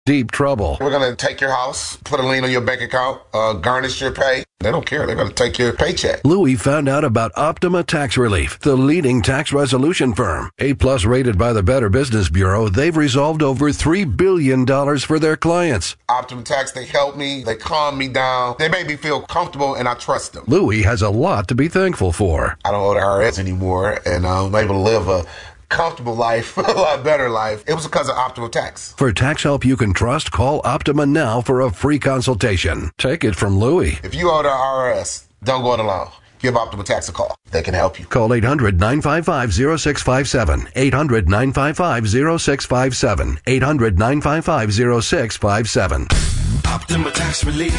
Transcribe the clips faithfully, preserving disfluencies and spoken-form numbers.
deep trouble. We're going to take your house, put a lien on your bank account, uh, garnish your pay. They don't care. They're going to take your paycheck. Louis found out about Optima Tax Relief, the leading tax resolution firm. A-plus rated by the Better Business Bureau, they've resolved over three billion dollars for their clients. Optima Tax, they help me. They calm me down. They make me feel comfortable, and I trust them. Louis has a lot to be thankful for. I don't owe the I R S anymore, and I'm able to live a comfortable life, a lot better life. It was because of Optima Tax. For tax help you can trust, call Optima now for a free consultation. Take it from Louis. If you owe the I R S, don't go it alone. Give Optima Tax a call. They can help you. Call eight hundred, nine five five, zero six five seven. eight hundred, nine five five, zero six five seven. eight hundred, nine five five, zero six five seven. Optima Tax Relief.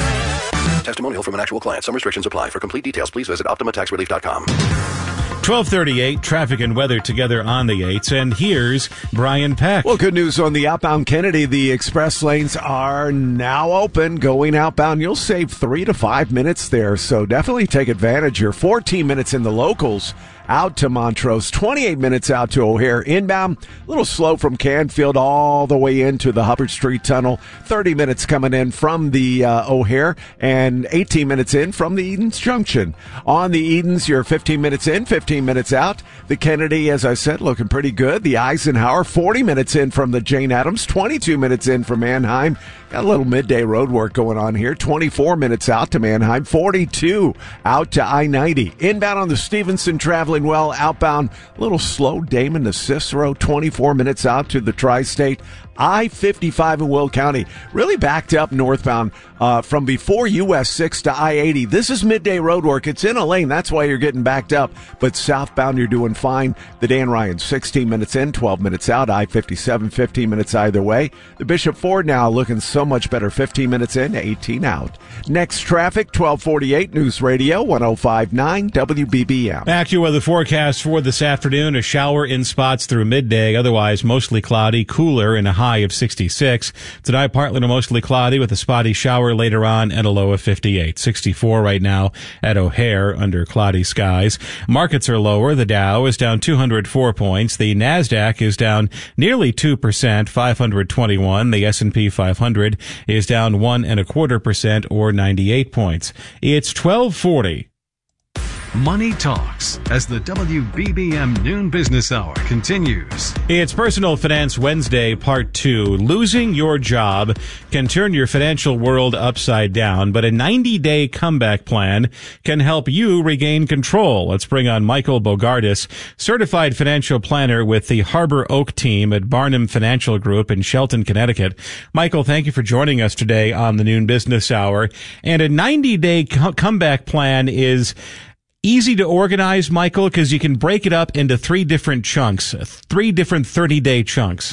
Testimonial from an actual client. Some restrictions apply. For complete details, please visit optima tax relief dot com. twelve thirty-eight, traffic and weather together on the eights, and here's Brian Peck. Well, good news on the outbound Kennedy. The express lanes are now open. Going outbound, you'll save three to five minutes there, so definitely take advantage. You're fourteen minutes in the locals out to Montrose, twenty-eight minutes out to O'Hare. Inbound, a little slow from Canfield all the way into the Hubbard Street Tunnel. thirty minutes coming in from the uh, O'Hare, and eighteen minutes in from the Edens Junction. On the Edens, you're fifteen minutes in, fifteen minutes out. The Kennedy, as I said, looking pretty good. The Eisenhower, forty minutes in from the Jane Addams, twenty-two minutes in from Mannheim. Got a little midday road work going on here. twenty-four minutes out to Mannheim, forty-two out to I ninety. Inbound on the Stevenson, traveling well. Outbound, a little slow. Damon to Cicero, twenty-four minutes out to the Tri-State. I fifty-five in Will County, really backed up northbound uh, from before U S six to I eighty. This is midday road work. It's in a lane. That's why you're getting backed up. But southbound, you're doing fine. The Dan Ryan, sixteen minutes in, twelve minutes out. I fifty-seven, fifteen minutes either way. The Bishop Ford now looking so much better, fifteen minutes in, eighteen out. Next traffic, twelve forty-eight News Radio, one oh five point nine W B B M. AccuWeather forecast for this afternoon, a shower in spots through midday, otherwise mostly cloudy, cooler and a high of sixty-six. Tonight, partly to mostly cloudy with a spotty shower later on and a low of fifty-eight. sixty-four right now at O'Hare under cloudy skies. Markets are lower. The Dow is down two hundred four points. The NASDAQ is down nearly two percent, five hundred twenty-one. The S and P five hundred is down one and a quarter percent or ninety-eight points. It's twelve forty. Money Talks as the W B B M Noon Business Hour continues. It's Personal Finance Wednesday, Part two. Losing your job can turn your financial world upside down, but a ninety-day comeback plan can help you regain control. Let's bring on Michael Bogardus, certified financial planner with the Harbor Oak team at Barnum Financial Group in Shelton, Connecticut. Michael, thank you for joining us today on the Noon Business Hour. And a ninety-day co- comeback plan is easy to organize, Michael, because you can break it up into three different chunks, three different thirty-day chunks.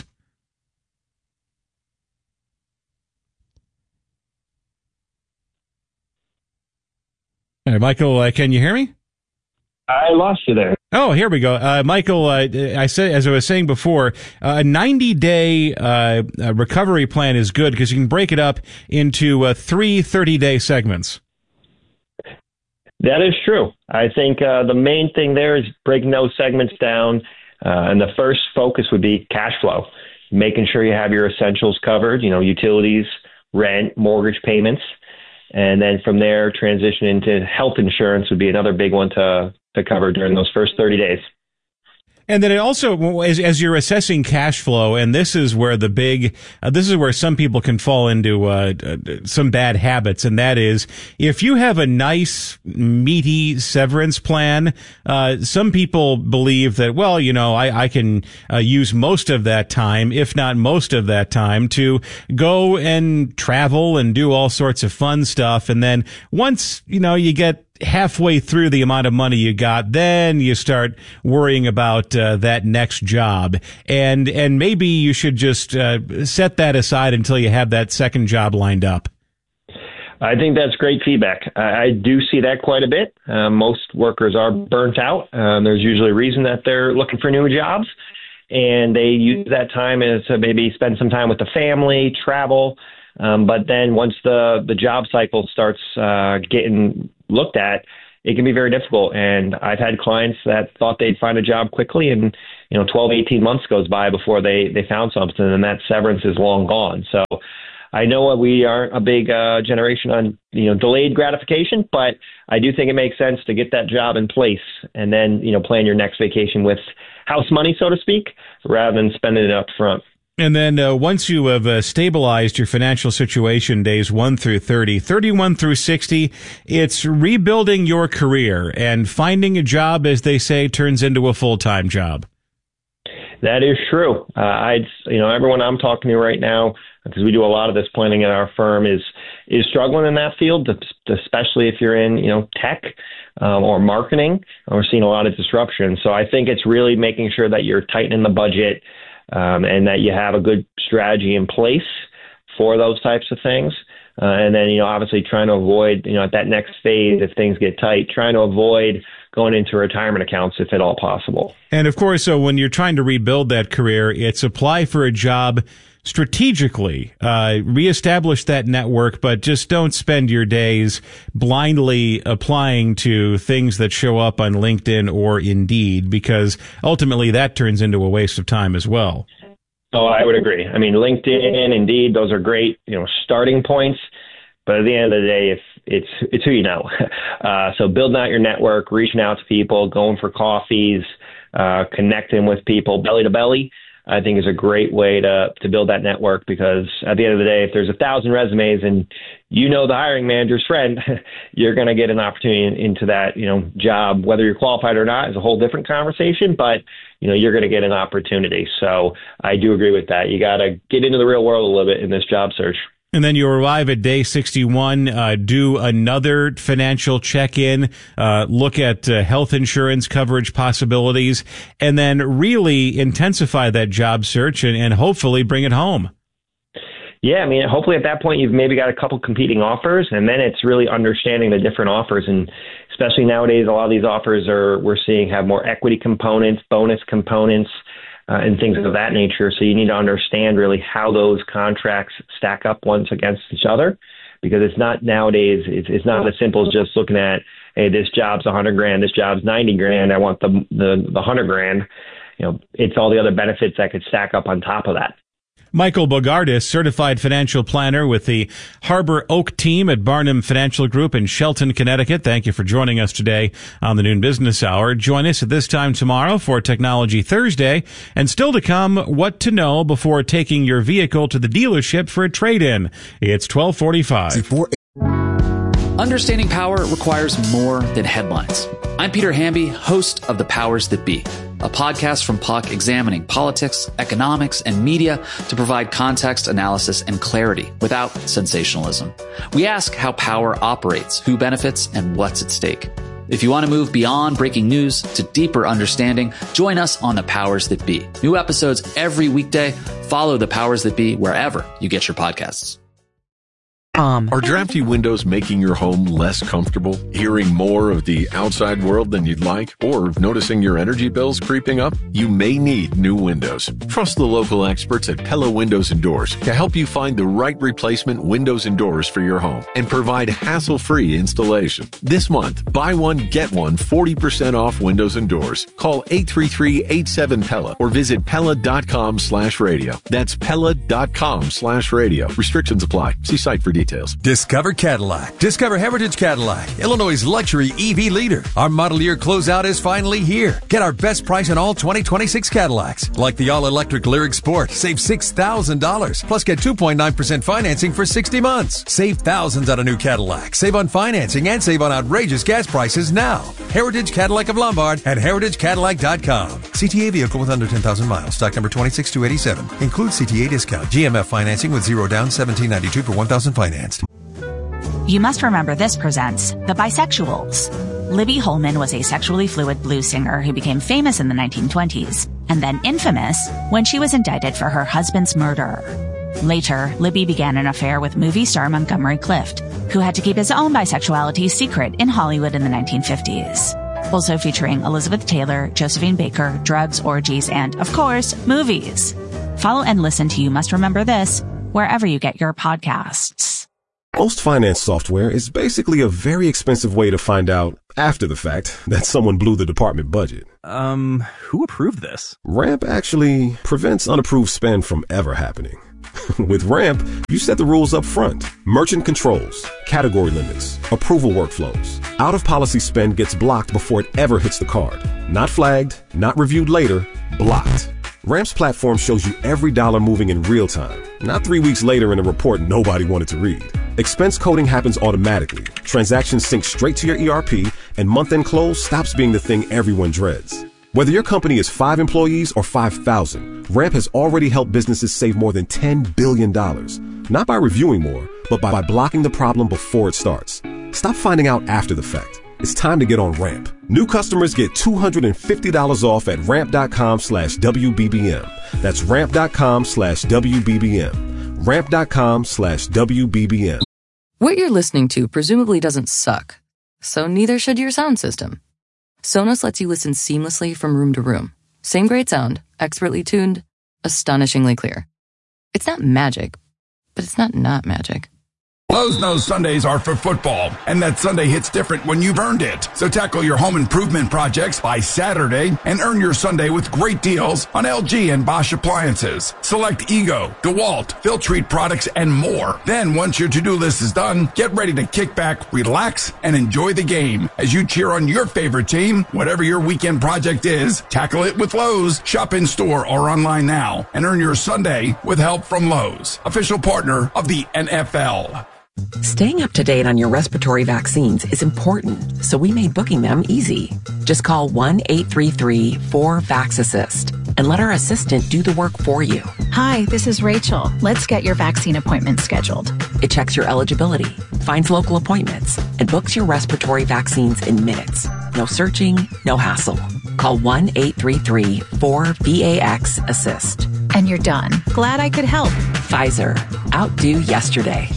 All right, Michael, uh, can you hear me? I lost you there. Oh, here we go. Uh, Michael, uh, I said, as I was saying before, uh, a ninety-day uh, recovery plan is good because you can break it up into uh, three thirty-day segments. That is true. I think uh, the main thing there is breaking those segments down. Uh, and the first focus would be cash flow, making sure you have your essentials covered, you know, utilities, rent, mortgage payments. And then from there, transition into health insurance would be another big one to, to cover during those first thirty days. And then it also, as, as you're assessing cash flow, and this is where the big, uh, this is where some people can fall into uh, uh, some bad habits, and that is, if you have a nice, meaty severance plan, uh, some people believe that, well, you know, I, I can uh, use most of that time, if not most of that time, to go and travel and do all sorts of fun stuff, and then once, you know, you get halfway through the amount of money you got, then you start worrying about uh, that next job. And and maybe you should just uh, set that aside until you have that second job lined up. I think that's great feedback. I, I do see that quite a bit. Uh, most workers are burnt out. Uh, there's usually a reason that they're looking for new jobs. And they use that time as to maybe spend some time with the family, travel. Um, but then once the, the job cycle starts uh, getting looked at, it can be very difficult. And I've had clients that thought they'd find a job quickly, and you know, twelve, eighteen months goes by before they, they found something, and that severance is long gone. So I know we aren't a big uh, generation on, you know, delayed gratification, but I do think it makes sense to get that job in place and then, you know, plan your next vacation with house money, so to speak, rather than spending it up front. And then uh, once you have uh, stabilized your financial situation, days one through thirty, thirty-one through sixty, it's rebuilding your career, and finding a job, as they say, turns into a full-time job. That is true. Uh, I'd, you know, everyone I'm talking to right now, because we do a lot of this planning at our firm, is is struggling in that field, especially if you're in, you know, tech um, or marketing. We're seeing a lot of disruption. So I think it's really making sure that you're tightening the budget um, and that you have a good strategy in place for those types of things. Uh, and then, you know, obviously trying to avoid, you know, at that next phase, if things get tight, trying to avoid going into retirement accounts if at all possible. And of course, so when you're trying to rebuild that career, it's apply for a job strategically, uh, reestablish that network, but just don't spend your days blindly applying to things that show up on LinkedIn or Indeed, because ultimately that turns into a waste of time as well. Oh, I would agree. I mean, LinkedIn, Indeed, those are great, you know, starting points. But at the end of the day, if it's it's who you know. Uh, so building out your network, reaching out to people, going for coffees, uh, connecting with people belly to belly, I think is a great way to to build that network, because at the end of the day, if there's a thousand resumes and you know the hiring manager's friend, you're going to get an opportunity into that, you know, job. Whether you're qualified or not is a whole different conversation, but you know, you're going to get an opportunity. So I do agree with that. You got to get into the real world a little bit in this job search. And then you arrive at day sixty-one, uh, do another financial check-in, uh, look at uh, health insurance coverage possibilities, and then really intensify that job search and, and hopefully bring it home. Yeah, I mean, hopefully at that point you've maybe got a couple competing offers, and then it's really understanding the different offers. And especially nowadays, a lot of these offers are we're seeing have more equity components, bonus components, Uh, and things of that nature. So you need to understand really how those contracts stack up once against each other, because it's not nowadays, it's, it's not as simple as just looking at, hey, this job's a hundred grand, this job's ninety grand, I want the, the, the hundred grand. You know, it's all the other benefits that could stack up on top of that. Michael Bogardus, certified financial planner with the Harbor Oak team at Barnum Financial Group in Shelton, Connecticut. Thank you for joining us today on the Noon Business Hour. Join us at this time tomorrow for Technology Thursday. And still to come, what to know before taking your vehicle to the dealership for a trade-in. It's twelve forty-five. Understanding power requires more than headlines. I'm Peter Hamby, host of The Powers That Be, a podcast from P U C examining politics, economics, and media to provide context, analysis, and clarity without sensationalism. We ask how power operates, who benefits, and what's at stake. If you want to move beyond breaking news to deeper understanding, join us on The Powers That Be. New episodes every weekday. Follow The Powers That Be wherever you get your podcasts. Um. Are drafty windows making your home less comfortable? Hearing more of the outside world than you'd like? Or noticing your energy bills creeping up? You may need new windows. Trust the local experts at Pella Windows and Doors to help you find the right replacement windows and doors for your home and provide hassle-free installation. This month, buy one, get one forty percent off windows and doors. Call eight three three, eight seven, P E L L A or visit Pella.com slash radio. That's Pella.com slash radio. Restrictions apply. See site for details. Discover Cadillac. Discover Heritage Cadillac, Illinois' luxury E V leader. Our model year closeout is finally here. Get our best price on all twenty twenty-six Cadillacs. Like the all-electric Lyriq Sport. Save six thousand dollars. Plus get two point nine percent financing for sixty months. Save thousands on a new Cadillac. Save on financing and save on outrageous gas prices now. Heritage Cadillac of Lombard at heritage cadillac dot com. C T A vehicle with under ten thousand miles. Stock number two six two eight seven. Includes C T A discount. G M F financing with zero down, seventeen ninety-two for one thousand financed. You Must Remember This presents The Bisexuals. Libby Holman was a sexually fluid blues singer who became famous in the nineteen twenties and then infamous when she was indicted for her husband's murder. Later, Libby began an affair with movie star Montgomery Clift, who had to keep his own bisexuality secret in Hollywood in the nineteen fifties. Also featuring Elizabeth Taylor, Josephine Baker, drugs, orgies, and, of course, movies. Follow and listen to You Must Remember This wherever you get your podcasts. Most finance software is basically a very expensive way to find out, after the fact that someone blew the department budget. Um, who approved this? Ramp actually prevents unapproved spend from ever happening. With Ramp, you set the rules up front. Merchant controls, category limits, approval workflows. Out-of-policy spend gets blocked before it ever hits the card. Not flagged, not reviewed later, blocked. Ramp's platform shows you every dollar moving in real time, not three weeks later in a report nobody wanted to read. Expense coding happens automatically. Transactions sync straight to your E R P, and month-end close stops being the thing everyone dreads. Whether your company is five employees or five thousand, Ramp has already helped businesses save more than ten billion dollars. Not by reviewing more, but by blocking the problem before it starts. Stop finding out after the fact. It's time to get on Ramp. New customers get two hundred fifty dollars off at ramp.com slash WBBM. That's ramp.com slash WBBM. Ramp.com slash WBBM. What you're listening to presumably doesn't suck, so neither should your sound system. Sonos lets you listen seamlessly from room to room. Same great sound, expertly tuned, astonishingly clear. It's not magic, but it's not not magic. Lowe's knows Sundays are for football, and that Sunday hits different when you've earned it. So tackle your home improvement projects by Saturday and earn your Sunday with great deals on L G and Bosch appliances. Select Ego, DeWalt, Filtrete products, and more. Then, once your to-do list is done, get ready to kick back, relax, and enjoy the game as you cheer on your favorite team. Whatever your weekend project is, tackle it with Lowe's. Shop in store or online now and earn your Sunday with help from Lowe's, official partner of the N F L. Staying up to date on your respiratory vaccines is important, so we made booking them easy. Just call one eight three three four vax assist and let our assistant do the work for you. Hi, this is Rachel. Let's get your vaccine appointment scheduled. It checks your eligibility, finds local appointments, and books your respiratory vaccines in minutes. No searching, no hassle. Call one eight three three four V A X assist. And you're done. Glad I could help. Pfizer. Outdo yesterday.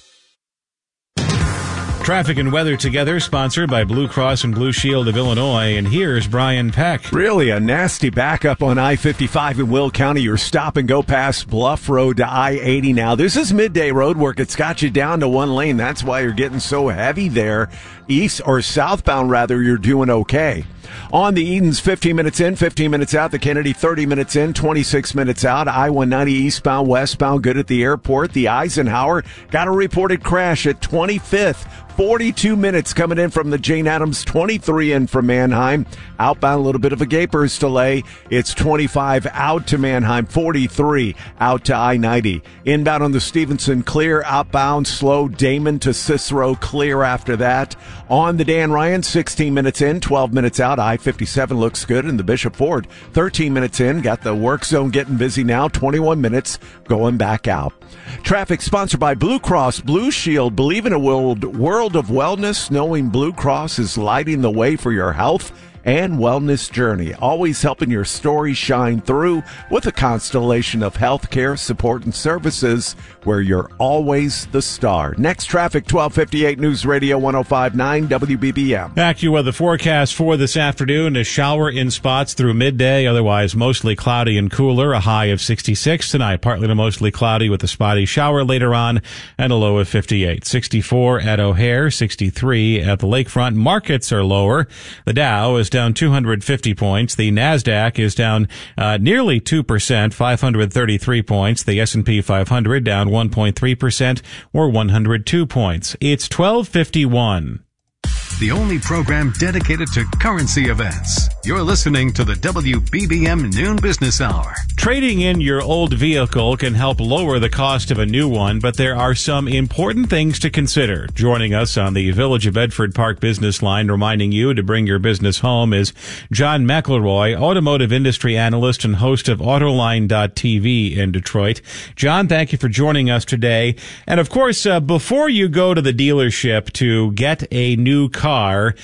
Traffic and weather together, sponsored by Blue Cross and Blue Shield of Illinois. And here's Brian Peck. Really a nasty backup on I fifty-five in Will County. You're stop and go past Bluff Road to I eighty now. This is midday road work. It's got you down to one lane. That's why you're getting so heavy there. East or southbound, rather, you're doing okay. On the Edens, fifteen minutes in, fifteen minutes out. The Kennedy, thirty minutes in, twenty-six minutes out. I one ninety eastbound, westbound, good at the airport. The Eisenhower got a reported crash at twenty-fifth. forty-two minutes coming in from the Jane Addams, twenty-three in from Manheim. Outbound, a little bit of a Gapers delay. It's twenty-five out to Manheim, forty-three out to I ninety. Inbound on the Stevenson, clear. Outbound, slow. Damon to Cicero, clear after that. On the Dan Ryan, sixteen minutes in, twelve minutes out. I fifty-seven looks good. And the Bishop Ford, thirteen minutes in. Got the work zone getting busy now. twenty-one minutes going back out. Traffic sponsored by Blue Cross Blue Shield. Believe in a world, world of wellness, knowing Blue Cross is lighting the way for your health and wellness journey, always helping your story shine through with a constellation of healthcare support and services where you're always the star. Next, traffic, twelve fifty-eight News Radio one oh five point nine W B B M. AccuWeather forecast for this afternoon, a shower in spots through midday, otherwise mostly cloudy and cooler, a high of sixty-six tonight, partly to mostly cloudy with a spotty shower later on, and a low of fifty-eight. sixty-four at O'Hare, sixty-three at the lakefront. Markets are lower. The Dow is down two hundred fifty points. The NASDAQ is down uh, nearly two percent, five hundred thirty-three points. The S and P five hundred down one point three percent, or one hundred two points. It's twelve fifty-one. The only program dedicated to currency events. You're listening to the W B B M Noon Business Hour. Trading in your old vehicle can help lower the cost of a new one, but there are some important things to consider. Joining us on the Village of Bedford Park business line, reminding you to bring your business home, is John McElroy, automotive industry analyst and host of Autoline dot T V in Detroit. John, thank you for joining us today. And of course, uh, before you go to the dealership to get a new car,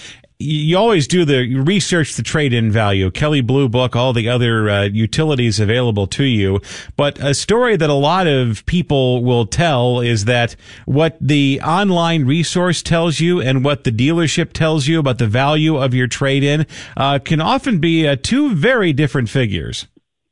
you always do the you research the trade-in value, Kelley Blue Book, all the other uh, utilities available to you. But a story that a lot of people will tell is that what the online resource tells you and what the dealership tells you about the value of your trade-in uh, can often be uh, two very different figures.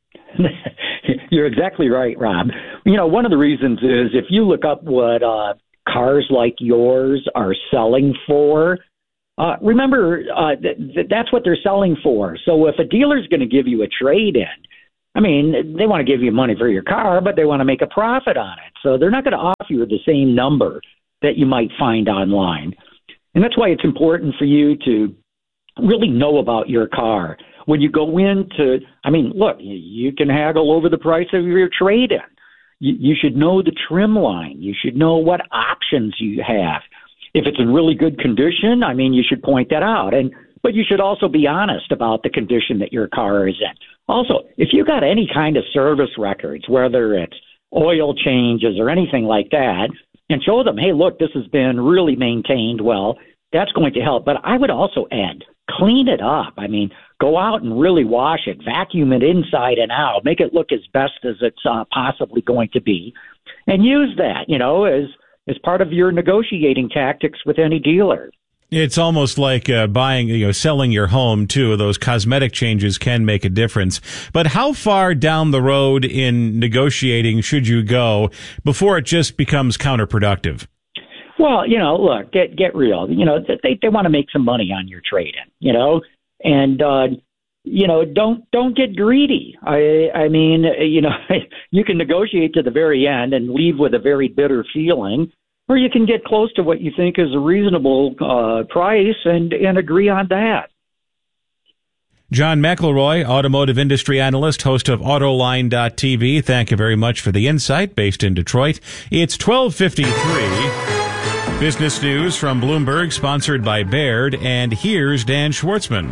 You're exactly right, Rob. You know, one of the reasons is if you look up what uh, cars like yours are selling for, Uh, remember, uh, th- th- that's what they're selling for. So if a dealer's going to give you a trade-in, I mean, they want to give you money for your car, but they want to make a profit on it. So they're not going to offer you the same number that you might find online. And that's why it's important for you to really know about your car. When you go into, I mean, look, you can haggle over the price of your trade-in. You, you should know the trim line. You should know what options you have. If it's in really good condition, I mean, you should point that out. And but you should also be honest about the condition that your car is in. Also, if you got any kind of service records, whether it's oil changes or anything like that, and show them, hey, look, this has been really maintained well, that's going to help. But I would also add, clean it up. I mean, go out and really wash it, vacuum it inside and out, make it look as best as it's uh, possibly going to be, and use that, you know, as as part of your negotiating tactics with any dealer. It's almost like uh, buying, you know, selling your home too. Those cosmetic changes can make a difference. But how far down the road in negotiating should you go before it just becomes counterproductive? Well, you know, look, get get real. You know, they they want to make some money on your trade-in, you know, and uh, you know, don't don't get greedy. I I mean, you know, you can negotiate to the very end and leave with a very bitter feeling, or you can get close to what you think is a reasonable uh, price and and agree on that. John McElroy, automotive industry analyst, host of Autoline dot T V. Thank you very much for the insight, based in Detroit. It's twelve fifty-three. Business news from Bloomberg, sponsored by Baird, and here's Dan Schwartzman.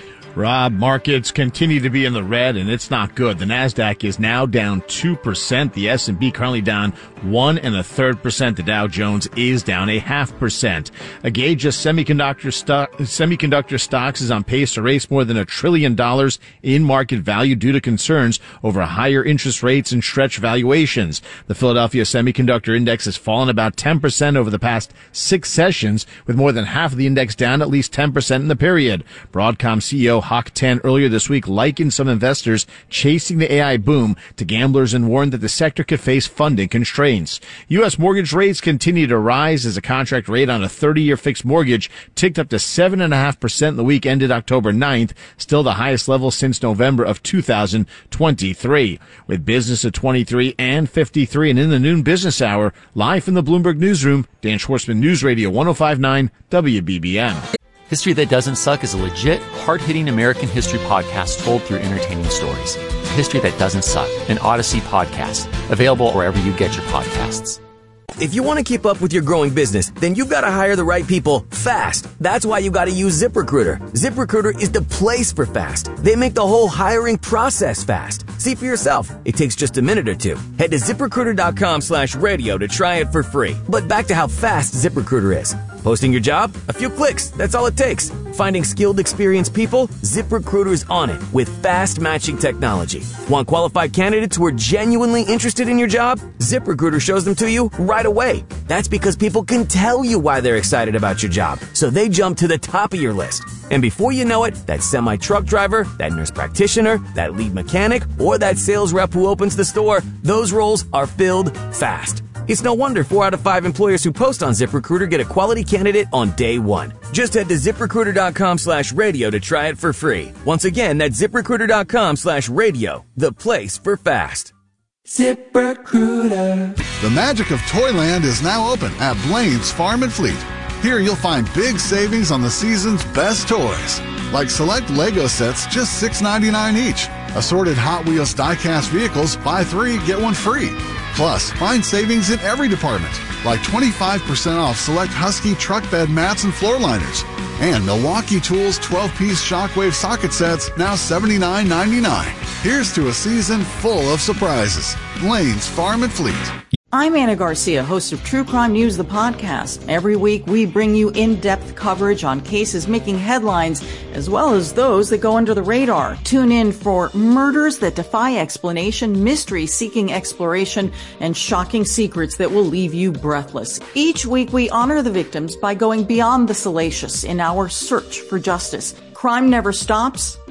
Rob, markets continue to be in the red, and it's not good. The NASDAQ is now down two percent. The S and P currently down one and a third percent. The Dow Jones is down a half percent. A gauge of semiconductor, stock, semiconductor stocks is on pace to raise more than a trillion dollars in market value due to concerns over higher interest rates and stretch valuations. The Philadelphia Semiconductor Index has fallen about ten percent over the past six sessions, with more than half of the index down at least ten percent in the period. Broadcom C E O Hock Tan earlier this week likened some investors chasing the A I boom to gamblers and warned that the sector could face funding constraints. U S mortgage rates continue to rise as a contract rate on a thirty-year fixed mortgage ticked up to seven point five percent in the week ended October ninth, still the highest level since November of two thousand twenty-three. With business at twenty-three and fifty-three and in the noon business hour, live from the Bloomberg Newsroom, Dan Schwartzman, News Radio one oh five point nine W B B M. History That Doesn't Suck is a legit, hard-hitting American history podcast told through entertaining stories. History That Doesn't Suck, an Odyssey podcast, available wherever you get your podcasts. If you want to keep up with your growing business, then you've got to hire the right people fast. That's why you got to use ZipRecruiter. ZipRecruiter is the place for fast. They make the whole hiring process fast. See for yourself. It takes just a minute or two. Head to ZipRecruiter.com slash radio to try it for free. But back to how fast ZipRecruiter is. Posting your job? A few clicks. That's all it takes. Finding skilled, experienced people? ZipRecruiter's on it with fast matching technology. Want qualified candidates who are genuinely interested in your job? ZipRecruiter shows them to you right away. That's because people can tell you why they're excited about your job, so they jump to the top of your list. And before you know it, that semi-truck driver, that nurse practitioner, that lead mechanic, or that sales rep who opens the store, those roles are filled fast. It's no wonder four out of five employers who post on ZipRecruiter get a quality candidate on day one. Just head to ZipRecruiter.com slash radio to try it for free. Once again, that's ZipRecruiter.com slash radio, the place for fast. ZipRecruiter. The magic of Toyland is now open at Blaine's Farm and Fleet. Here you'll find big savings on the season's best toys, like select Lego sets just six ninety-nine each. Assorted Hot Wheels die-cast vehicles, buy three, get one free. Plus, find savings in every department, like twenty-five percent off select Husky truck bed mats and floor liners. And Milwaukee Tools twelve-piece Shockwave socket sets, now seventy-nine ninety-nine. Here's to a season full of surprises. Blaine's Farm and Fleet. I'm Anna Garcia, host of True Crime News, the podcast. Every week, we bring you in-depth coverage on cases making headlines, as well as those that go under the radar. Tune in for murders that defy explanation, mysteries seeking exploration, and shocking secrets that will leave you breathless. Each week, we honor the victims by going beyond the salacious in our search for justice. Crime never stops,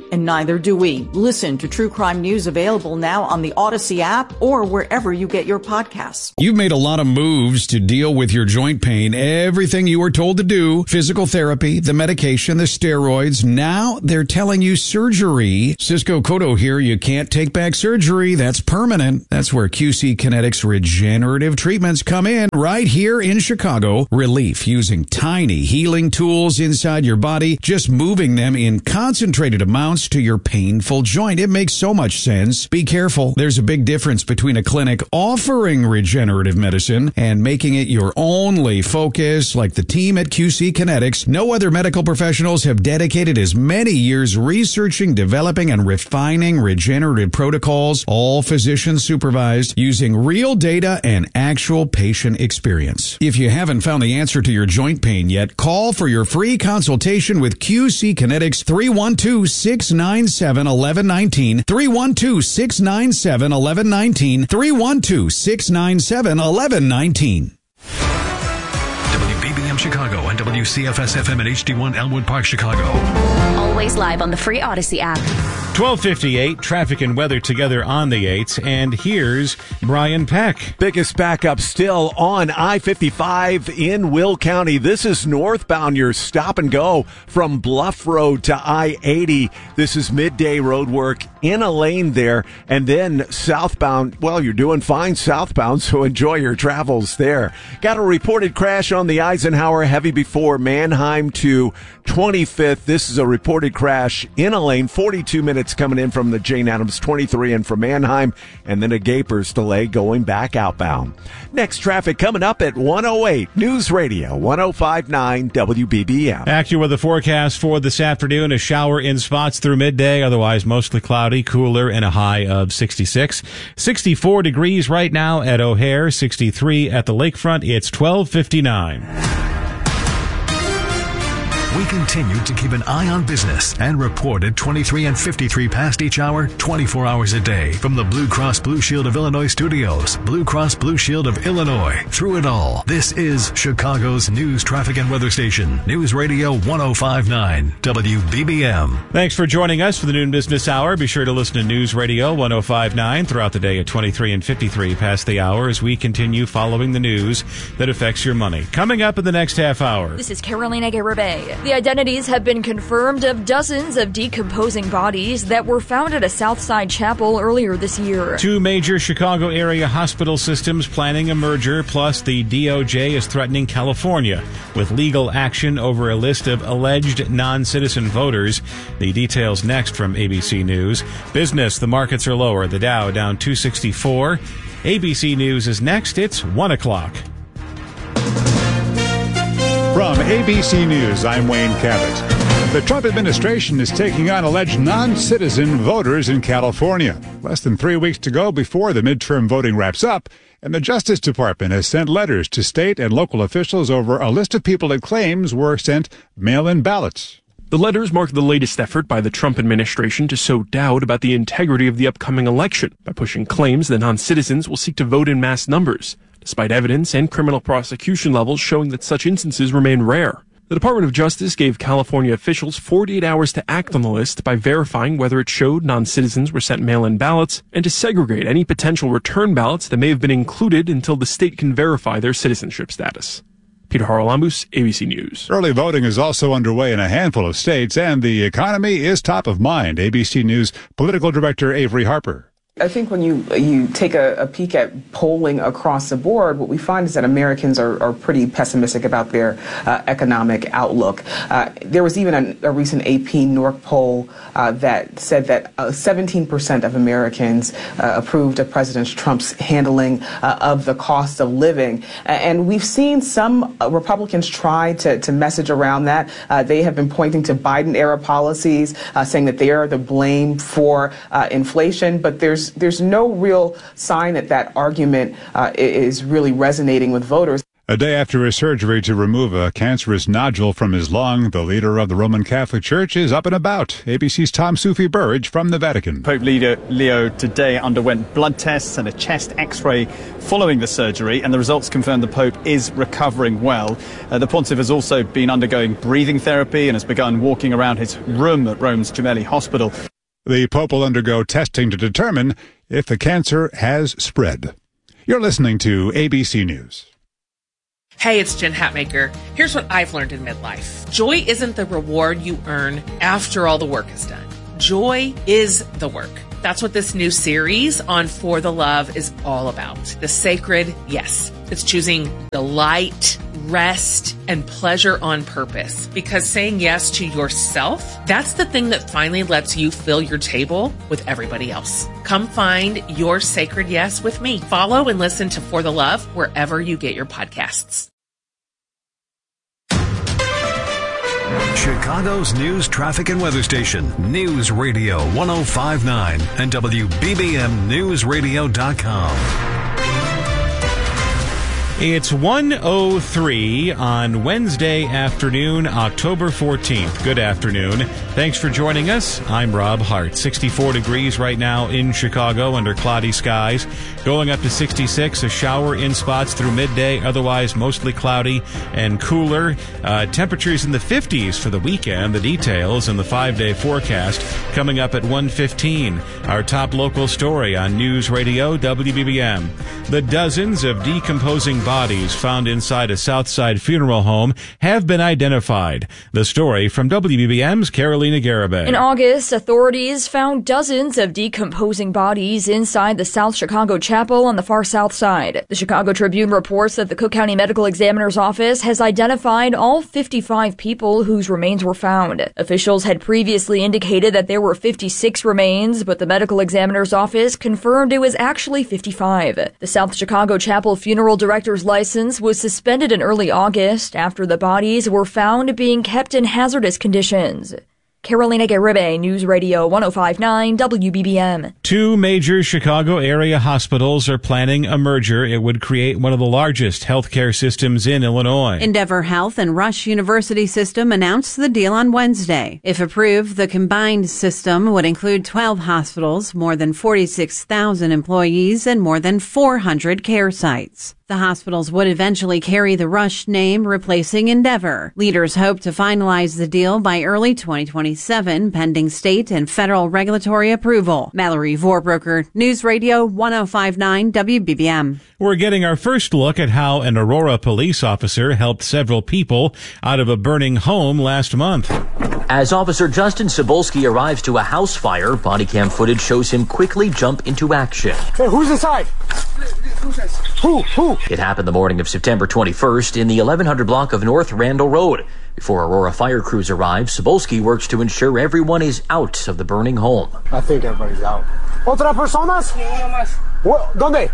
And neither do we. Listen to True Crime News available now on the Odyssey app or wherever you get your podcasts. You've made a lot of moves to deal with your joint pain. Everything you were told to do, physical therapy, the medication, the steroids. Now they're telling you surgery. Cisco Cotto here. You can't take back surgery. That's permanent. That's where Q C Kinetics regenerative treatments come in right here in Chicago. Relief using tiny healing tools inside your body, just moving them in concentrated amounts to your painful joint. It makes so much sense. Be careful. There's a big difference between a clinic offering regenerative medicine and making it your only focus, like the team at Q C Kinetics. No other medical professionals have dedicated as many years researching, developing, and refining regenerative protocols, all physician supervised, using real data and actual patient experience. If you haven't found the answer to your joint pain yet, call for your free consultation with Q C Kinetics. Three one two, six nine seven, one one one nine, three one two, six nine seven, one one one nine, three one two, six nine seven, one one one nine. W B B M Chicago and W C F S F M and H D one Elmwood Park, Chicago. Always live on the free Odyssey app. twelve fifty-eight, traffic and weather together on the eights, and here's Brian Peck. Biggest backup still on I fifty-five in Will County. This is northbound, your stop and go from Bluff Road to I eighty. This is midday road work in a lane there, and then southbound, well, you're doing fine southbound, so enjoy your travels there. Got a reported crash on the Eisenhower heavy before Manheim to twenty-fifth. This is a reported crash in a lane, forty-two minutes coming in from the Jane Addams, twenty-three in from Manheim, and then a Gapers delay going back outbound. Next traffic coming up at one oh eight News Radio one oh five point nine W B B M. AccuWeather forecast for this afternoon: a shower in spots through midday, otherwise mostly cloudy, cooler, and a high of sixty-six. sixty-four degrees right now at O'Hare, sixty-three at the lakefront. It's twelve fifty-nine. We continue to keep an eye on business and report at twenty-three and fifty-three past each hour, twenty-four hours a day from the Blue Cross Blue Shield of Illinois studios. Blue Cross Blue Shield of Illinois. Through it all, this is Chicago's news, traffic, and weather station. News Radio one oh five point nine W B B M. Thanks for joining us for the noon business hour. Be sure to listen to News Radio one oh five point nine throughout the day at twenty-three and fifty-three past the hour as we continue following the news that affects your money. Coming up in the next half hour. This is Carolina Garibay. The identities have been confirmed of dozens of decomposing bodies that were found at a Southside chapel earlier this year. Two major Chicago area hospital systems planning a merger, plus the D O J is threatening California with legal action over a list of alleged non-citizen voters. The details next from A B C News. Business, the markets are lower. The Dow down two sixty-four. A B C News is next. It's one o'clock. From A B C News, I'm Wayne Cabot. The Trump administration is taking on alleged non-citizen voters in California. Less than three weeks to go before the midterm voting wraps up, and the Justice Department has sent letters to state and local officials over a list of people it claims were sent mail-in ballots. The letters mark the latest effort by the Trump administration to sow doubt about the integrity of the upcoming election by pushing claims that non-citizens will seek to vote in mass numbers, despite evidence and criminal prosecution levels showing that such instances remain rare. The Department of Justice gave California officials forty-eight hours to act on the list by verifying whether it showed non-citizens were sent mail-in ballots and to segregate any potential return ballots that may have been included until the state can verify their citizenship status. Peter Haralambous, A B C News. Early voting is also underway in a handful of states, and the economy is top of mind. A B C News political director Avery Harper. I think when you you take a, a peek at polling across the board, what we find is that Americans are, are pretty pessimistic about their uh, economic outlook. Uh, there was even a, a recent A P N O R C poll uh, that said that uh, seventeen percent of Americans uh, approved of President Trump's handling uh, of the cost of living. And we've seen some uh, Republicans try to, to message around that. Uh, they have been pointing to Biden-era policies, uh, saying that they are the blame for uh, inflation, but there's There's no real sign that that argument uh, is really resonating with voters. A day after his surgery to remove a cancerous nodule from his lung, the leader of the Roman Catholic Church is up and about. A B C's Tom Sufi Burridge from the Vatican. Pope Leo, Leo today underwent blood tests and a chest x-ray following the surgery, and the results confirm the Pope is recovering well. Uh, the Pontiff has also been undergoing breathing therapy and has begun walking around his room at Rome's Gemelli Hospital. The Pope will undergo testing to determine if the cancer has spread. You're listening to A B C News. Hey, it's Jen Hatmaker. Here's what I've learned in midlife. Joy isn't the reward you earn after all the work is done. Joy is the work. That's what this new series on For the Love is all about. The sacred yes. It's choosing delight, rest, and pleasure on purpose. Because saying yes to yourself, that's the thing that finally lets you fill your table with everybody else. Come find your sacred yes with me. Follow and listen to For the Love wherever you get your podcasts. Chicago's news, traffic, and weather station, News Radio one oh five point nine and W B B M News Radio dot com. It's one oh three on Wednesday afternoon, October fourteenth. Good afternoon. Thanks for joining us. I'm Rob Hart. sixty-four degrees right now in Chicago under cloudy skies. Going up to sixty-six, a shower in spots through midday, otherwise mostly cloudy and cooler. Uh, temperatures in the fifties for the weekend. The details in the five-day forecast coming up at one fifteen. Our top local story on News Radio W B B M. The dozens of decomposing bodies found inside a Southside funeral home have been identified. The story from W B B M's Carolina Garibay. In August, authorities found dozens of decomposing bodies inside the South Chicago Chapel on the far south side. The Chicago Tribune reports that the Cook County Medical Examiner's Office has identified all fifty-five people whose remains were found. Officials had previously indicated that there were fifty-six remains, but the Medical Examiner's Office confirmed it was actually fifty-five. The South Chicago Chapel funeral director's license was suspended in early August after the bodies were found being kept in hazardous conditions. Carolina Garibay, News Radio one oh five point nine W B B M. Two major Chicago area hospitals are planning a merger. It would create one of the largest healthcare systems in Illinois. Endeavor Health and Rush University System announced the deal on Wednesday. If approved, the combined system would include twelve hospitals, more than forty-six thousand employees, and more than four hundred care sites. The hospitals would eventually carry the Rush name, replacing Endeavor. Leaders hope to finalize the deal by early twenty twenty-seven, pending state and federal regulatory approval. Mallory Vorbroker, News Radio one oh five point nine W B B M. We're getting our first look at how an Aurora police officer helped several people out of a burning home last month. As Officer Justin Cebulski arrives to a house fire, body cam footage shows him quickly jump into action. Hey, who's inside? Who? Who? It happened the morning of September twenty-first in the eleven hundred block of North Randall Road. Before Aurora fire crews arrive, Cebulski works to ensure everyone is out of the burning home. I think everybody's out. ¿Otra personas? What? ¿Dónde?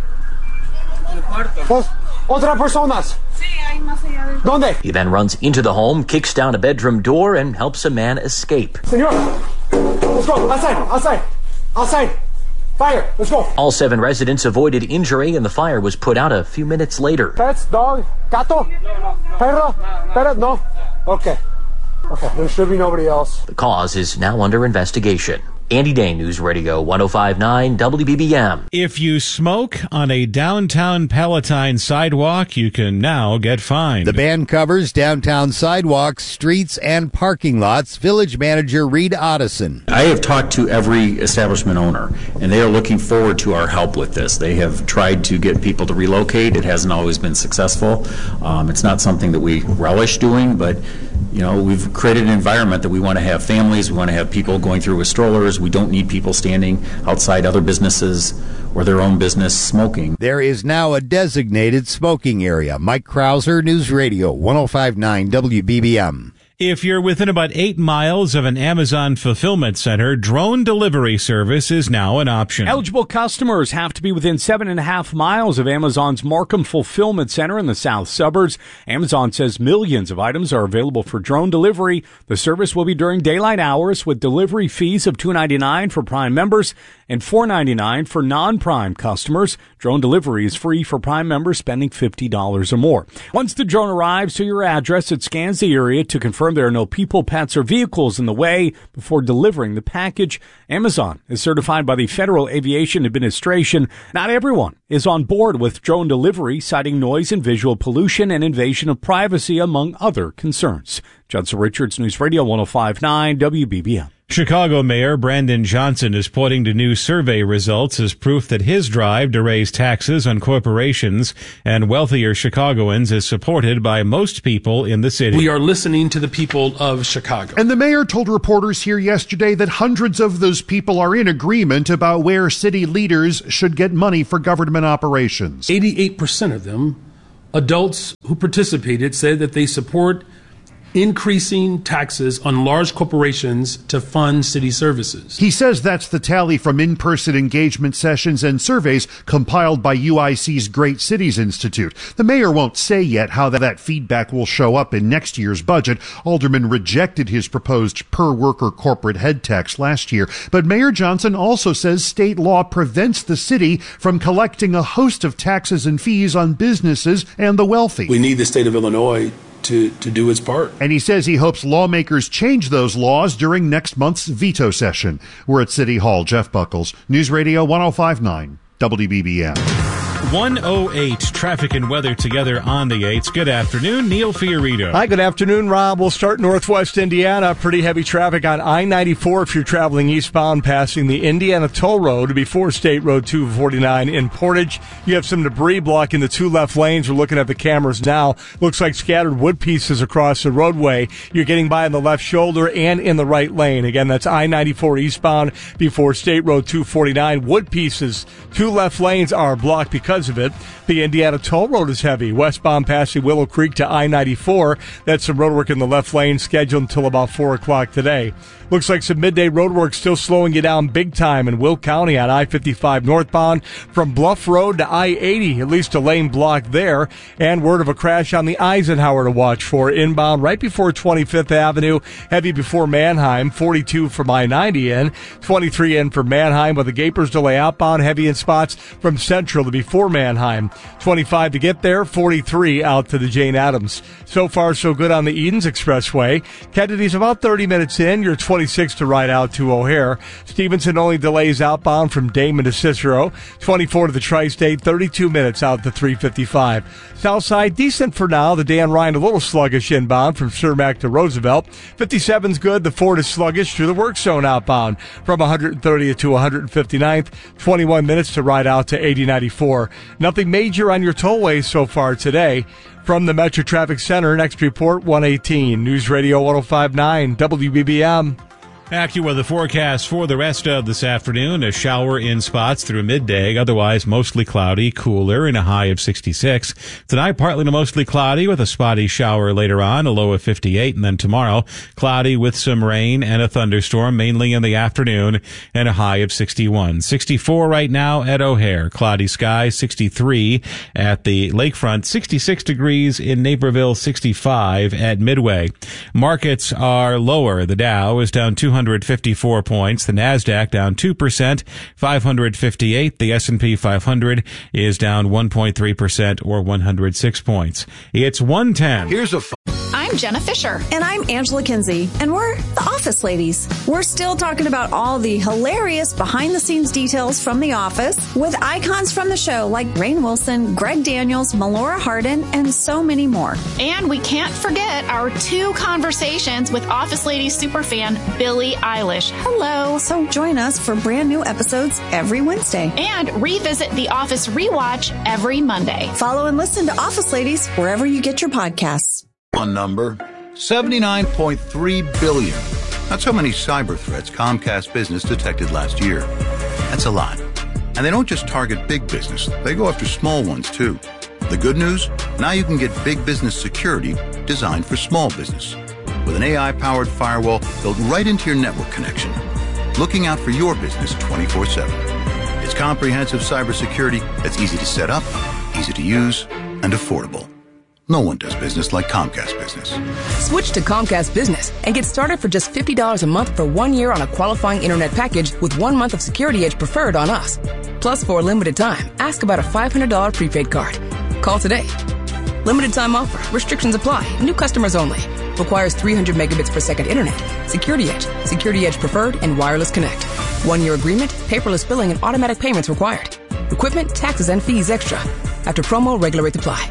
¿Otra personas? ¿Dónde? He then runs into the home, kicks down a bedroom door, and helps a man escape. Senor, let's go. Outside, outside, outside. Fire, let's go. All seven residents avoided injury, and the fire was put out a few minutes later. Pets, dog, gato, perro, perro, no. Okay. Okay, there should be nobody else. The cause is now under investigation. Andy Day, News Radio one oh five point nine W B B M. If you smoke on a downtown Palatine sidewalk, you can now get fined. The ban covers downtown sidewalks, streets, and parking lots. Village Manager Reed Otteson. I have talked to every establishment owner, and they are looking forward to our help with this. They have tried to get people to relocate. It hasn't always been successful. Um, it's not something that we relish doing, but you know, we've created an environment that we want to have families, we want to have people going through with strollers. We don't need people standing outside other businesses or their own business smoking. There is now a designated smoking area. Mike Krauser, News Radio one oh five point nine W B B M. If you're within about eight miles of an Amazon fulfillment center, drone delivery service is now an option. Eligible customers have to be within seven and a half miles of Amazon's Markham Fulfillment Center in the south suburbs. Amazon says millions of items are available for drone delivery. The service will be during daylight hours with delivery fees of two dollars and ninety-nine cents for Prime members and four dollars and ninety-nine cents for non-Prime customers. Drone delivery is free for Prime members spending fifty dollars or more. Once the drone arrives to your address, it scans the area to confirm there are no people, pets, or vehicles in the way before delivering the package. Amazon is certified by the Federal Aviation Administration. Not everyone is on board with drone delivery, citing noise and visual pollution and invasion of privacy, among other concerns. Judson Richards, News Radio one oh five point nine W B B M. Chicago Mayor Brandon Johnson is pointing to new survey results as proof that his drive to raise taxes on corporations and wealthier Chicagoans is supported by most people in the city. We are listening to the people of Chicago. And the mayor told reporters here yesterday that hundreds of those people are in agreement about where city leaders should get money for government operations. eighty-eight percent of them, adults who participated, said that they support increasing taxes on large corporations to fund city services. He says that's the tally from in-person engagement sessions and surveys compiled by U I C's Great Cities Institute. The mayor won't say yet how that feedback will show up in next year's budget. Aldermen rejected his proposed per-worker corporate head tax last year. But Mayor Johnson also says state law prevents the city from collecting a host of taxes and fees on businesses and the wealthy. We need the state of Illinois To, to do its part. And he says he hopes lawmakers change those laws during next month's veto session. We're at City Hall. Jeff Buckles, News Radio one oh five point nine W B B M. one oh eight traffic and weather together on the eights. Good afternoon, Neil Fiorito. Hi, good afternoon, Rob. We'll start northwest Indiana. Pretty heavy traffic on I ninety-four if you're traveling eastbound, passing the Indiana Toll Road before State Road two forty-nine in Portage. You have some debris blocking the two left lanes. We're looking at the cameras now. Looks like scattered wood pieces across the roadway. You're getting by on the left shoulder and in the right lane. Again, that's I ninety-four eastbound before State Road two forty-nine. Wood pieces, two left lanes are blocked because of it. The Indiana Toll Road is heavy. Westbound passing Willow Creek to I ninety-four. That's some roadwork in the left lane scheduled until about four o'clock today. Looks like some midday roadwork still slowing you down big time in Will County on I fifty-five northbound from Bluff Road to I eighty, at least a lane block there. And word of a crash on the Eisenhower to watch for inbound right before twenty-fifth Avenue, heavy before Manheim, forty-two from I ninety in, twenty-three in for Manheim with a Gapers delay outbound, heavy in spots from Central to before Manheim. twenty-five to get there, forty-three out to the Jane Addams. So far, so good on the Edens Expressway. Kennedy's about thirty minutes in. You're twenty-six to ride out to O'Hare. Stevenson only delays outbound from Damon to Cicero. twenty-four to the Tri-State, thirty-two minutes out to three fifty-five. Southside, decent for now. The Dan Ryan, a little sluggish inbound from Cermak to Roosevelt. fifty-seven's good. The Ford is sluggish through the work zone outbound from one thirtieth to one fifty-ninth. twenty-one minutes to ride out to eighty ninety-four. Nothing major on your tollways so far today. From the Metro Traffic Center, next report one eighteen. News Radio one oh five point nine W B B M. AccuWeather forecast for the rest of this afternoon. A shower in spots through midday. Otherwise, mostly cloudy, cooler, and a high of sixty-six. Tonight, partly to mostly cloudy with a spotty shower later on, a low of fifty-eight. And then tomorrow, cloudy with some rain and a thunderstorm, mainly in the afternoon, and a high of sixty-one. sixty-four right now at O'Hare. Cloudy skies, sixty-three at the lakefront, sixty-six degrees in Naperville, sixty-five at Midway. Markets are lower. The Dow is down two hundred fifty-four points. The NASDAQ down two percent, five hundred fifty-eight. The S and P five hundred is down one point three percent or one hundred six points. It's one ten. Here's a f- I'm Jenna Fisher. And I'm Angela Kinsey. And we're the Office Ladies. We're still talking about all the hilarious behind-the-scenes details from The Office with icons from the show like Rainn Wilson, Greg Daniels, Melora Hardin, and so many more. And we can't forget our two conversations with Office Ladies superfan Billie Eilish. Hello. So join us for brand new episodes every Wednesday. And revisit The Office Rewatch every Monday. Follow and listen to Office Ladies wherever you get your podcasts. One number, seventy-nine point three billion. That's how many cyber threats Comcast Business detected last year. That's a lot. And they don't just target big business. They go after small ones, too. The good news? Now you can get big business security designed for small business. with an A I-powered firewall built right into your network connection, looking out for your business twenty-four seven. It's comprehensive cybersecurity that's easy to set up, easy to use, and affordable. No one does business like Comcast Business. Switch to Comcast Business and get started for just fifty dollars a month for one year on a qualifying internet package with one month of Security Edge Preferred on us. Plus, for a limited time, ask about a five hundred dollars prepaid card. Call today. Limited time offer. Restrictions apply. New customers only. Requires three hundred megabits per second internet. Security Edge, Security Edge Preferred, and Wireless Connect. One-year agreement, paperless billing, and automatic payments required. Equipment, taxes, and fees extra. After promo, regular rates apply.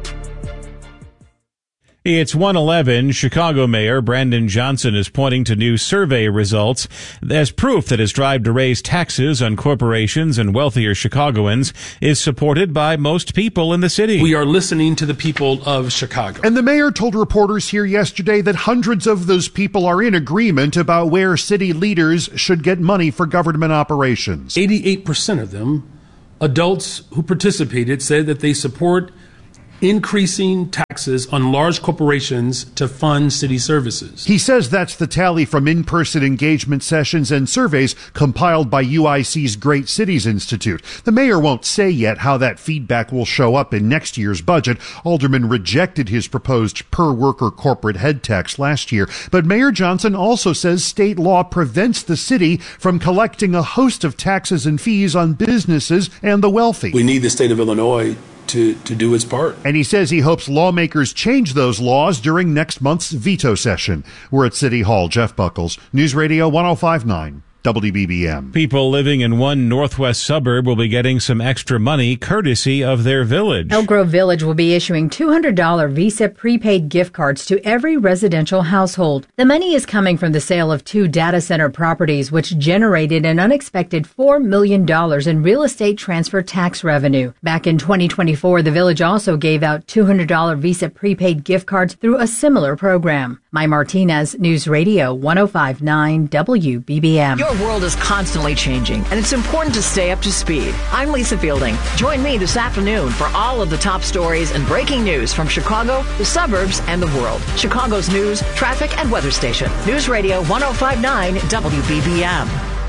It's one eleven. Chicago Mayor Brandon Johnson is pointing to new survey results as proof that his drive to raise taxes on corporations and wealthier Chicagoans is supported by most people in the city. We are listening to the people of Chicago. And the mayor told reporters here yesterday that hundreds of those people are in agreement about where city leaders should get money for government operations. eighty-eight percent of them, adults who participated, said that they support increasing taxes on large corporations to fund city services. He says that's the tally from in-person engagement sessions and surveys compiled by U I C's Great Cities Institute. The mayor won't say yet how that feedback will show up in next year's budget. Aldermen rejected his proposed per-worker corporate head tax last year. But Mayor Johnson also says state law prevents the city from collecting a host of taxes and fees on businesses and the wealthy. We need the state of Illinois to, to do its part. And he says he hopes lawmakers change those laws during next month's veto session. We're at City Hall. Jeff Buckles, News Radio one oh five point nine. W B B M. People living in one northwest suburb will be getting some extra money courtesy of their village. Elk Grove Village will be issuing two hundred dollars Visa prepaid gift cards to every residential household. The money is coming from the sale of two data center properties, which generated an unexpected four million dollars in real estate transfer tax revenue. Back in twenty twenty-four, the village also gave out two hundred dollars Visa prepaid gift cards through a similar program. Mai Martinez, News Radio one oh five point nine W B B M. Your world is constantly changing, and it's important to stay up to speed. I'm Lisa Fielding. Join me this afternoon for all of the top stories and breaking news from Chicago, the suburbs, and the world. Chicago's news, traffic, and weather station. News Radio one oh five point nine W B B M.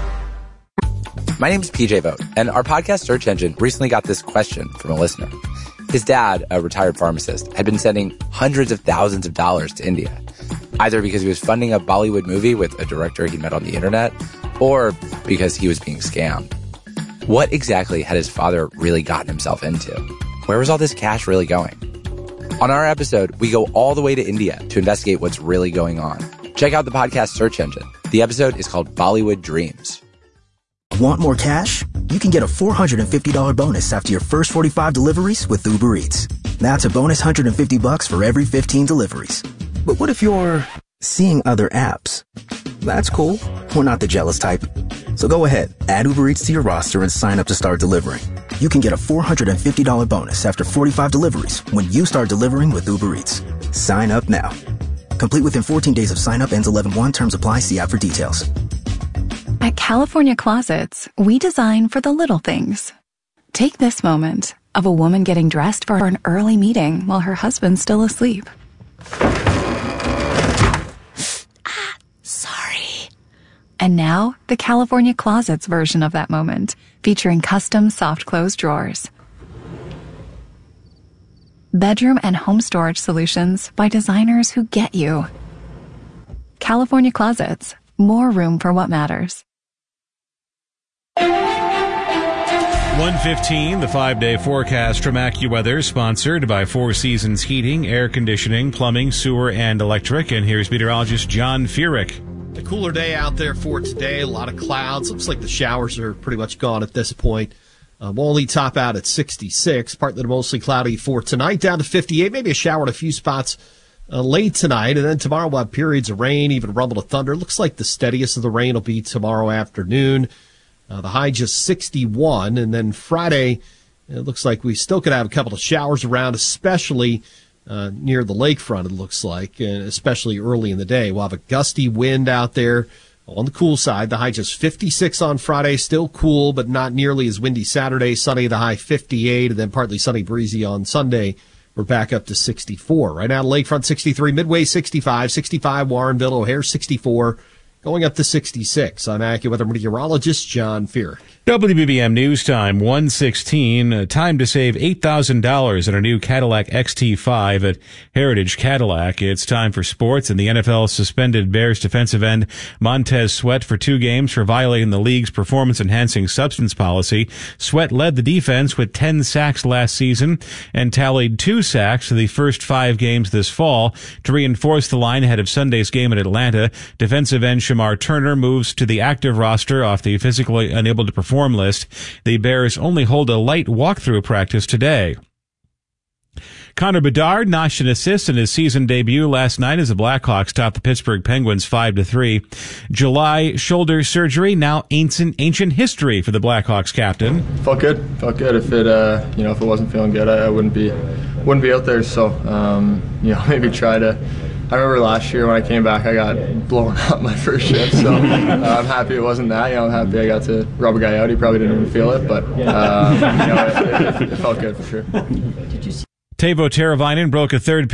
My name is P J Vogt, and our podcast search engine recently got this question from a listener. His dad, a retired pharmacist, had been sending hundreds of thousands of dollars to India, either because he was funding a Bollywood movie with a director he met on the internet, or because he was being scammed. What exactly had his father really gotten himself into? Where was all this cash really going? On our episode, we go all the way to India to investigate what's really going on. Check out the podcast search engine. The episode is called Bollywood Dreams. Want more cash? You can get a four hundred fifty dollars bonus after your first forty-five deliveries with Uber Eats. That's a bonus one hundred fifty bucks for every fifteen deliveries. But what if you're seeing other apps? That's cool. We're not the jealous type. So go ahead, add Uber Eats to your roster and sign up to start delivering. You can get a four hundred fifty dollars bonus after forty-five deliveries when you start delivering with Uber Eats. Sign up now. Complete within fourteen days of sign up, ends eleven one. Terms apply. See app for details. At California Closets, we design for the little things. Take this moment of a woman getting dressed for an early meeting while her husband's still asleep. Ah, sorry. And now, the California Closets version of that moment, featuring custom soft close drawers. Bedroom and home storage solutions by designers who get you. California Closets. More room for what matters. one fifteen, the five-day forecast from AccuWeather, sponsored by Four Seasons Heating, Air Conditioning, Plumbing, Sewer, and Electric. And here's meteorologist John Furyk. A cooler day out there for today. A lot of clouds. Looks like the showers are pretty much gone at this point. Uh, we'll only top out at sixty-six. Partly to mostly cloudy for tonight, down to fifty-eight. Maybe a shower in a few spots uh, late tonight. And then tomorrow we'll have periods of rain, even rumble of thunder. Looks like the steadiest of the rain will be tomorrow afternoon. Uh, the high just sixty-one. And then Friday, it looks like we still could have a couple of showers around, especially uh, near the lakefront, it looks like, and especially early in the day. We'll have a gusty wind out there on the cool side. The high just fifty-six on Friday, still cool, but not nearly as windy Saturday. Sunny, the high fifty-eight, and then partly sunny, breezy on Sunday We're back up to sixty-four. Right now, Lakefront sixty-three, Midway sixty-five, sixty-five, Warrenville, O'Hare sixty-four, going up to sixty-six. I'm AccuWeather meteorologist John Fear. W B B M News Time, one sixteen. Uh, time to save eight thousand dollars on a new Cadillac X T five at Heritage Cadillac. It's time for sports, and the N F L suspended Bears defensive end Montez Sweat for two games for violating the league's performance-enhancing substance policy. Sweat led the defense with ten sacks last season and tallied two sacks for the first five games this fall. To reinforce the line ahead of Sunday's game in Atlanta, defensive end Shamar Turner moves to the active roster off the physically unable to perform list. The Bears only hold a light walkthrough practice today. Connor Bedard notched an assist in his season debut last night as the Blackhawks topped the Pittsburgh Penguins five to three. July shoulder surgery, now ancient ancient history for the Blackhawks captain. Felt good. Felt good. If it uh, you know, if it wasn't feeling good, I, I wouldn't be wouldn't be out there. So um, you know, maybe try to. I remember last year when I came back, I got blown up my first shift, so uh, I'm happy it wasn't that. You know, I'm happy I got to rub a guy out. He probably didn't even feel it, but uh, you know, it, it, it felt good for sure. Teuvo Teravainen broke a third